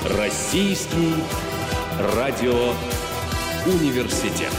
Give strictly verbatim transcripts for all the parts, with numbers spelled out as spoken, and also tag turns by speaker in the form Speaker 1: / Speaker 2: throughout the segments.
Speaker 1: Российский радиоуниверситет.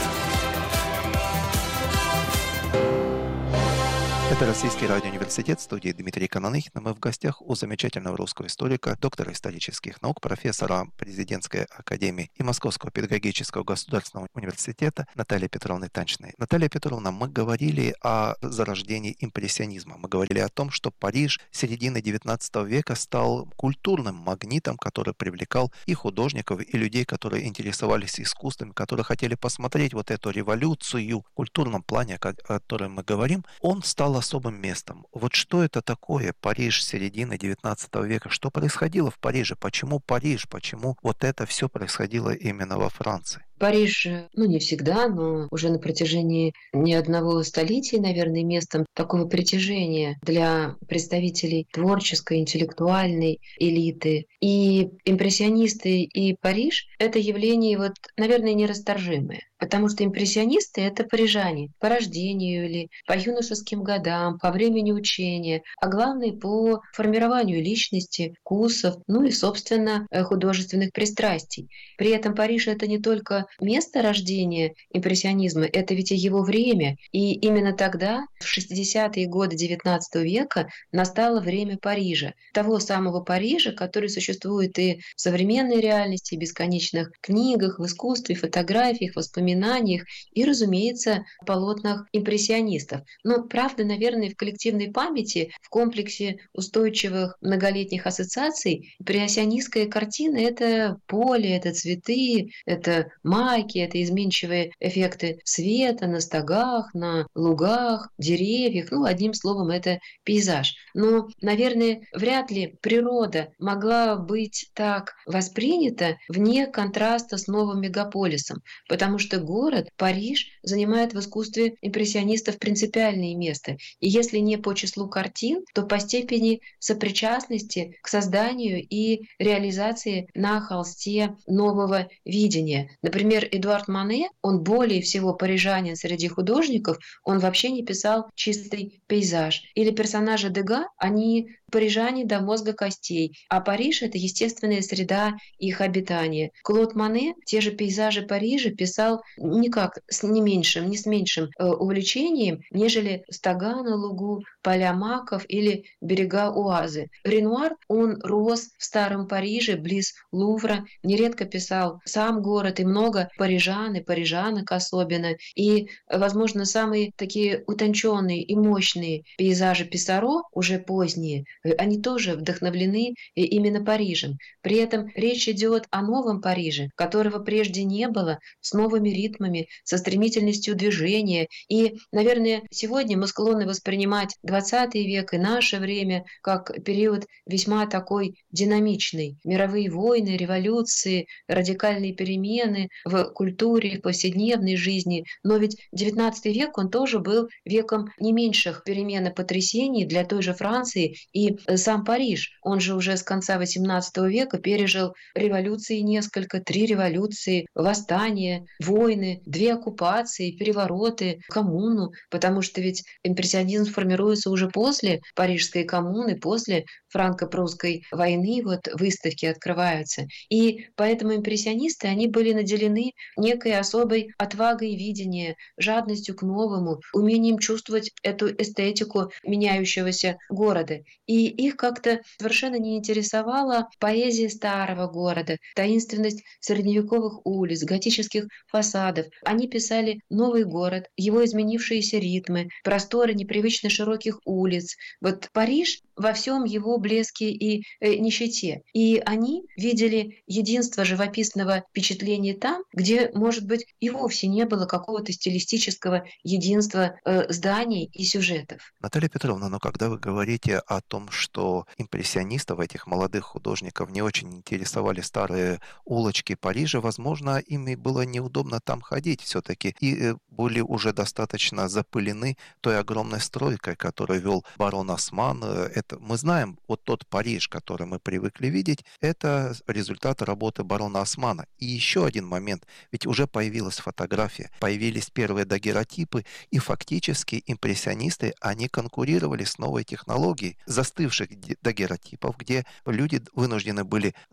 Speaker 2: Это Российский радиоуниверситет, в студии Дмитрий Кананыхин. Мы в гостях у замечательного русского историка, доктора исторических наук, профессора Президентской академии и Московского педагогического государственного университета Натальи Петровны Танчиной. Наталья Петровна, мы говорили о зарождении импрессионизма. Мы говорили о том, что Париж середины девятнадцатого века стал культурным магнитом, который привлекал и художников, и людей, которые интересовались искусством, которые хотели посмотреть вот эту революцию в культурном плане, о которой мы говорим. Он стал особым местом. Вот что это такое Париж середины девятнадцатого века? Что происходило в Париже? Почему Париж? Почему вот это все происходило именно во Франции?
Speaker 3: Париж, ну не всегда, но уже на протяжении не одного столетия, наверное, местом такого притяжения для представителей творческой, интеллектуальной элиты. И импрессионисты, и Париж — это явление, вот, наверное, нерасторжимое. Потому что импрессионисты — это парижане по рождению или по юношеским годам, по времени учения, а главное — по формированию личности, вкусов, ну и, собственно, художественных пристрастий. При этом Париж — это не только место рождения импрессионизма, это ведь и его время. И именно тогда, в шестидесятые годы девятнадцатого века, настало время Парижа. Того самого Парижа, который существует и в современной реальности, в бесконечных книгах, в искусстве, фотографиях, воспоминаниях и, разумеется, в полотнах импрессионистов. Но, правда, наверное, в коллективной памяти, в комплексе устойчивых многолетних ассоциаций, импрессионистская картина — это поле, это цветы, это майки, это изменчивые эффекты света на стогах, на лугах, деревьях. Ну, одним словом, это пейзаж. Но, наверное, вряд ли природа могла быть так воспринята вне контраста с новым мегаполисом, потому что город, Париж, занимает в искусстве импрессионистов принципиальное место. И если не по числу картин, то по степени сопричастности к созданию и реализации на холсте нового видения. Например, Эдуард Мане, он более всего парижанин среди художников, он вообще не писал чистый пейзаж. Или персонажи Дега, они парижане до мозга костей, а Париж — это естественная среда их обитания. Клод Мане те же пейзажи Парижа писал никак с не меньшим, не с меньшим э, увлечением, нежели стога на лугу, поля маков или берега Оазы. Ренуар, он рос в старом Париже, близ Лувра, нередко писал сам город и много парижан и парижанок особенно. И, возможно, самые такие утонченные и мощные пейзажи Писсаро, уже поздние, они тоже вдохновлены именно Парижем. При этом речь идет о новом Париже, которого прежде не было, с новыми ритмами, со стремительностью движения. И, наверное, сегодня мы склонны воспринимать двадцатый век и наше время как период весьма такой динамичный. Мировые войны, революции, радикальные перемены в культуре, в повседневной жизни. Но ведь девятнадцатый век, он тоже был веком не меньших перемен и потрясений для той же Франции. И сам Париж, он же уже с конца восемнадцатого века пережил революции несколько, три революции, восстания, войны, две оккупации, перевороты, коммуну, потому что ведь импрессионизм формируется уже после Парижской коммуны, после франко-прусской войны, вот выставки открываются. И поэтому импрессионисты, они были наделены некой особой отвагой видения, жадностью к новому, умением чувствовать эту эстетику меняющегося города. И их как-то совершенно не интересовала поэзия старого города, таинственность средневековых улиц, готических фасадов. Они писали новый город, его изменившиеся ритмы, просторы непривычно широких улиц. Вот Париж во всем его блеске и э, нищете. И они видели единство живописного впечатления там, где, может быть, и вовсе не было какого-то стилистического единства э, зданий и сюжетов.
Speaker 2: Наталья Петровна, но когда вы говорите о том, что импрессионистов, этих молодых художников, не очень интересовали старые улочки Парижа, возможно, им и было неудобно там ходить все-таки, и были уже достаточно запылены той огромной стройкой, которую вел барон Осман. Это, мы знаем, вот тот Париж, который мы привыкли видеть, это результат работы барона Османа. И еще один момент, ведь уже появилась фотография, появились первые дагеротипы, и фактически импрессионисты, они конкурировали с новой технологией застывших дагеротипов, где люди вынуждены были застыть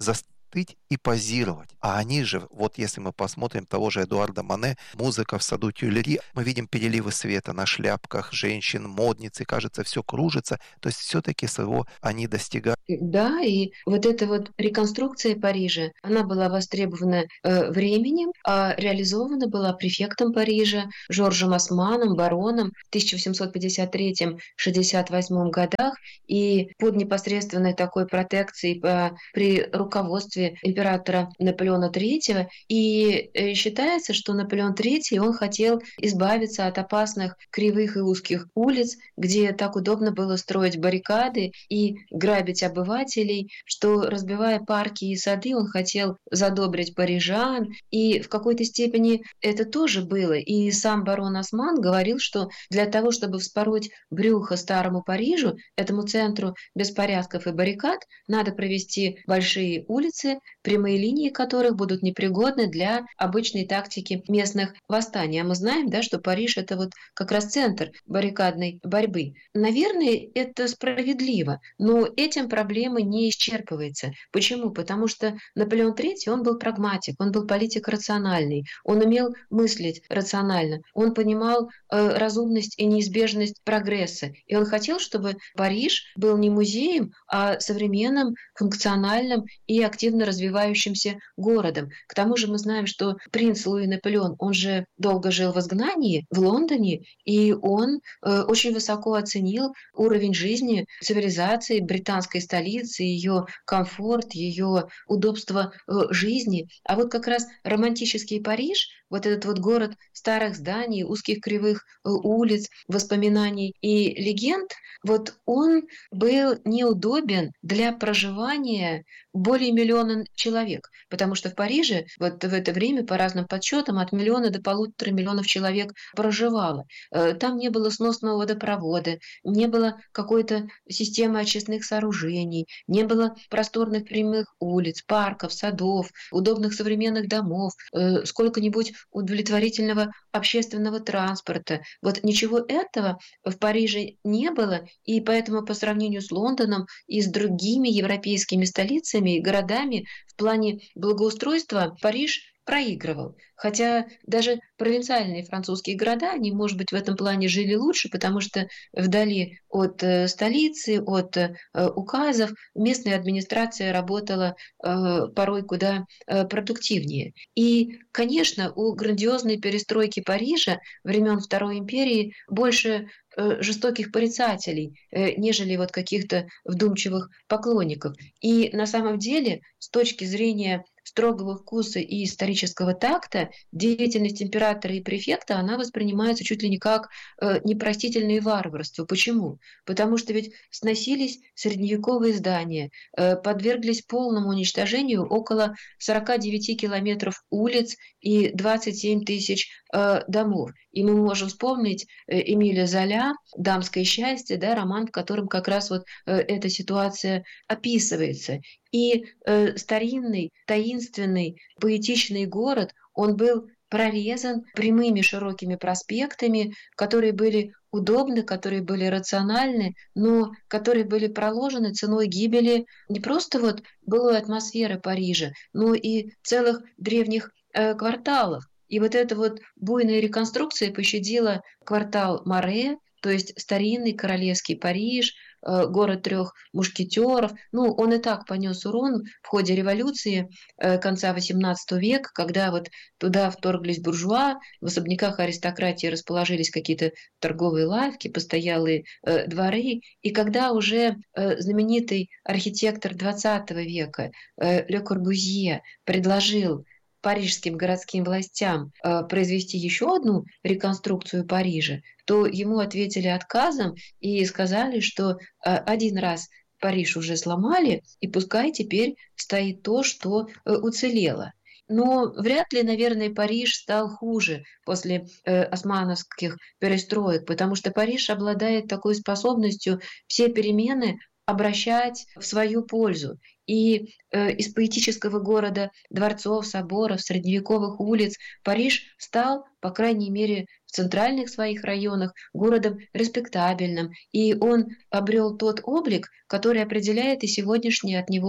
Speaker 2: тыть и позировать. А они же, вот если мы посмотрим того же Эдуарда Мане, «Музыка в саду Тюильри», мы видим переливы света на шляпках женщин, модниц, и кажется, все кружится. То есть все-таки своего они достигают.
Speaker 3: Да, и вот эта вот реконструкция Парижа, она была востребована э, временем, а реализована была префектом Парижа Жоржем Османом, бароном в тысяча восемьсот пятьдесят третьем — шестьдесят восьмом годах, и под непосредственной такой протекцией э, при руководстве императора Наполеона третьего. И э, считается, что Наполеон третий, он хотел избавиться от опасных кривых и узких улиц, где так удобно было строить баррикады и грабить обывателей, что, разбивая парки и сады, он хотел задобрить парижан, и в какой-то степени это тоже было. И сам барон Осман говорил, что для того, чтобы вспороть брюхо старому Парижу, этому центру беспорядков и баррикад, надо провести большие улицы, прямые линии которых будут непригодны для обычной тактики местных восстаний. А мы знаем, да, что Париж — это вот как раз центр баррикадной борьбы. Наверное, это справедливо, но этим проблема не исчерпывается. Почему? Потому что Наполеон третий, он был прагматик, он был политик рациональный, он умел мыслить рационально, он понимал э, разумность и неизбежность прогресса, и он хотел, чтобы Париж был не музеем, а современным, функциональным и активно развивающимся городом. К тому же мы знаем, что принц Луи Наполеон, он же долго жил в изгнании в Лондоне, и он э, очень высоко оценил уровень жизни цивилизации британской столицы, ее комфорт, ее удобство э, жизни. А вот как раз романтический Париж, вот этот вот город старых зданий, узких кривых э, улиц, воспоминаний и легенд, вот он был неудобен для проживания более миллиона человек, потому что в Париже вот в это время, по разным подсчетам, от миллиона до полутора миллионов человек проживало. Э, Там не было сносного водопровода, не было какой-то системы очистных сооружений, не было просторных прямых улиц, парков, садов, удобных современных домов, э, сколько-нибудь удовлетворительного общественного транспорта. Вот ничего этого в Париже не было, и поэтому по сравнению с Лондоном и с другими европейскими столицами и городами в плане благоустройства Париж проигрывал. Хотя даже провинциальные французские города, они, может быть, в этом плане жили лучше, потому что вдали от э, столицы, от э, указов местная администрация работала э, порой куда э, продуктивнее. И, конечно, у грандиозной перестройки Парижа времен Второй империи больше э, жестоких порицателей, э, нежели вот каких-то вдумчивых поклонников. И на самом деле, с точки зрения строгого вкуса и исторического такта, деятельность императора и префекта, она воспринимается чуть ли не как э, непростительное варварство. Почему? Потому что ведь сносились средневековые здания, э, подверглись полному уничтожению около сорока девяти километров улиц и двадцать семь тысяч э, домов. И мы можем вспомнить э, Эмиля Золя «Дамское счастье», да, роман, в котором как раз вот э, эта ситуация описывается. И э, старинный, таинственный, поэтичный город, он был прорезан прямыми широкими проспектами, которые были удобны, которые были рациональны, но которые были проложены ценой гибели не просто вот былой атмосферы Парижа, но и целых древних э, кварталов. И вот эта вот буйная реконструкция пощадила квартал Маре, то есть старинный королевский Париж, э, город трех мушкетеров. Ну, он и так понес урон в ходе революции э, конца восемнадцатого века, когда вот туда вторглись буржуа, в особняках аристократии расположились какие-то торговые лавки, постоялые э, дворы, и когда уже э, знаменитый архитектор двадцатого века э, Ле Корбюзье предложил парижским городским властям э, произвести еще одну реконструкцию Парижа, то ему ответили отказом и сказали, что э, один раз Париж уже сломали, и пускай теперь стоит то, что э, уцелело. Но вряд ли, наверное, Париж стал хуже после э, османовских перестроек, потому что Париж обладает такой способностью все перемены обращать в свою пользу. И э, из поэтического города дворцов, соборов, средневековых улиц Париж стал, по крайней мере, в центральных своих районах городом респектабельным. И он обрел тот облик, который определяет и сегодняшнее от него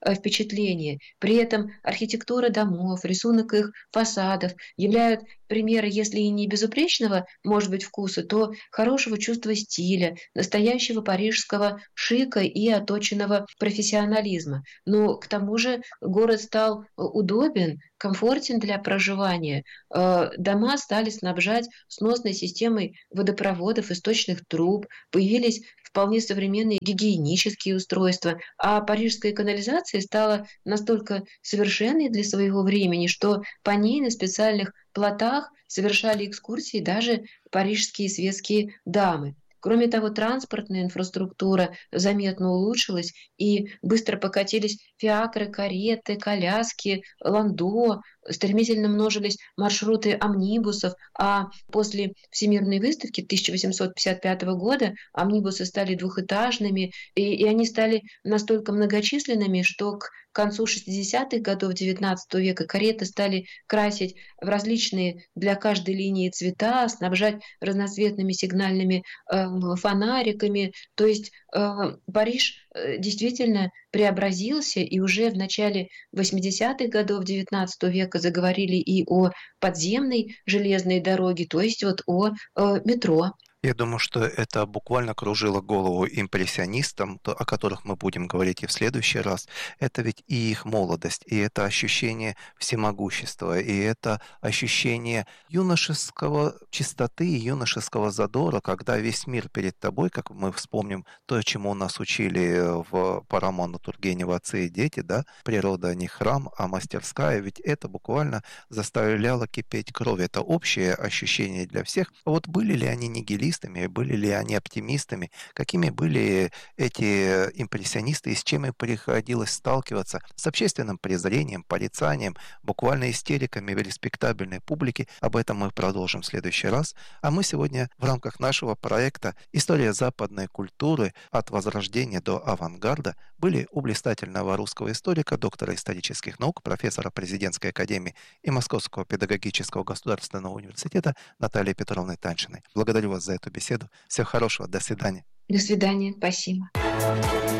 Speaker 3: э, впечатление. При этом архитектура домов, рисунок их фасадов являют примеры, если и не безупречного, может быть, вкуса, то хорошего чувства стиля, настоящего парижского шика и оточенного профессионализма. Но к тому же город стал э, удобен, комфортен для проживания. Э, Дома стали снабжать сносной системой водопроводов, источных труб, появились вполне современные гигиенические устройства, а парижская канализация стала настолько совершенной для своего времени, что по ней на специальных плотах совершали экскурсии даже парижские светские дамы. Кроме того, транспортная инфраструктура заметно улучшилась, и быстро покатились фиакры, кареты, коляски, ландо, стремительно множились маршруты амнибусов, а после Всемирной выставки тысяча восемьсот пятьдесят пятого года амнибусы стали двухэтажными, и, и они стали настолько многочисленными, что к концу шестидесятых годов девятнадцатого века кареты стали красить в различные для каждой линии цвета, снабжать разноцветными сигнальными э, фонариками. То есть э, Париж э, действительно преобразился, и уже в начале восьмидесятых годов девятнадцатого века заговорили и о подземной железной дороге, то есть вот о э, метро.
Speaker 2: Я думаю, что это буквально кружило голову импрессионистам, то, о которых мы будем говорить и в следующий раз. Это ведь и их молодость, и это ощущение всемогущества, и это ощущение юношеского чистоты, юношеского задора, когда весь мир перед тобой, как мы вспомним то, чему нас учили в, по роману Тургенева «Отцы и дети», да, природа не храм, а мастерская, ведь это буквально заставляло кипеть кровь. Это общее ощущение для всех. А вот были ли они нигилисты, были ли они оптимистами, какими были эти импрессионисты и с чем им приходилось сталкиваться, с общественным презрением, порицанием, буквально истериками респектабельной публики. Об этом мы продолжим в следующий раз. А мы сегодня в рамках нашего проекта «История западной культуры от Возрождения до авангарда» были у блистательного русского историка, доктора исторических наук, профессора Президентской академии и Московского педагогического государственного университета Натальи Петровны Таньшиной. Благодарю вас за эту беседу. Всего хорошего. До свидания.
Speaker 3: До свидания. Спасибо.